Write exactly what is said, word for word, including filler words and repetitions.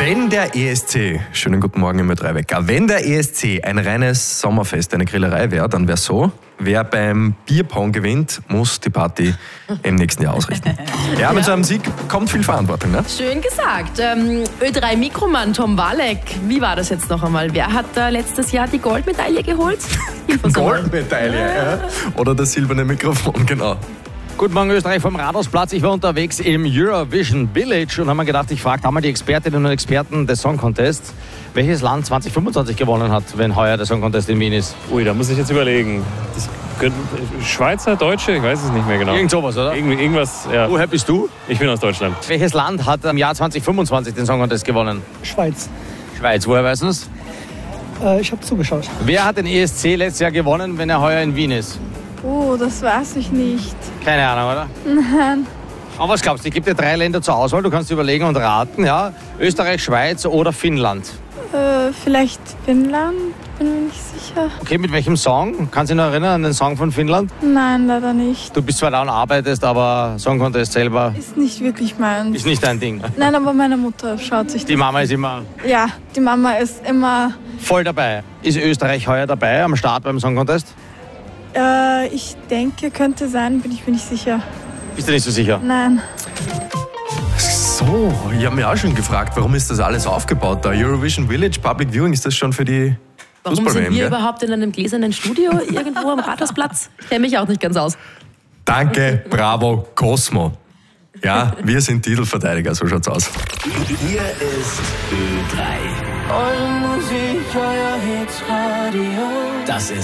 Wenn der E S C, schönen guten Morgen im Ö drei Wecker, wenn der E S C ein reines Sommerfest, eine Grillerei wäre, dann wäre es so, wer beim Bierpong gewinnt, muss die Party im nächsten Jahr ausrichten. Ja, mit so einem Sieg kommt viel Verantwortung, ne? Schön gesagt. Ähm, Ö drei Mikromann Tom Walek, wie war das jetzt noch einmal? Wer hat da letztes Jahr die Goldmedaille geholt? Goldmedaille, ja. Oder das silberne Mikrofon, genau. Guten Morgen Österreich vom Rathausplatz. Ich war unterwegs im Eurovision Village und habe mir gedacht, ich frage einmal die Expertinnen und Experten des Song Contests, welches Land zwanzig fünfundzwanzig gewonnen hat, wenn heuer der Song Contest in Wien ist. Ui, da muss ich jetzt überlegen. Das könnte, Schweizer, Deutsche, ich weiß es nicht mehr genau. Irgend sowas, oder? Irgend, irgendwas, ja. Woher bist du? Ich bin aus Deutschland. Welches Land hat im Jahr zwanzig fünfundzwanzig den Song Contest gewonnen? Schweiz. Schweiz, woher weißt du es? Äh, ich habe zugeschaut. Wer hat den E S C letztes Jahr gewonnen, wenn er heuer in Wien ist? Oh, das weiß ich nicht. Keine Ahnung, oder? Nein. Aber was glaubst du? Ich gebe dir drei Länder zur Auswahl, du kannst überlegen und raten, ja? Österreich, Schweiz oder Finnland? Äh, vielleicht Finnland? Bin mir nicht sicher. Okay, mit welchem Song? Kannst du dich noch erinnern an den Song von Finnland? Nein, leider nicht. Du bist zwar da und arbeitest, aber Song Contest selber Ist nicht wirklich meins. ist nicht dein Ding. Nein, aber meine Mutter schaut sich das. Die Mama ist immer Ja, die Mama ist immer... voll dabei. Ist Österreich heuer dabei am Start beim Song Contest? Äh, ich denke, könnte sein, bin ich mir nicht sicher. Bist du nicht so sicher? Nein. So, ich habe mich auch schon gefragt, warum ist das alles aufgebaut da? Eurovision Village, Public Viewing, ist das schon für die Warum Fußball-W M, sind wir gell? überhaupt in einem gläsernen Studio irgendwo am Rathausplatz? Ich kenne mich auch nicht ganz aus. Danke, bravo, Cosmo. Ja, wir sind Titelverteidiger, so schaut's aus. Hier ist Ö drei. Eure Musik, euer Hits Radio. Das ist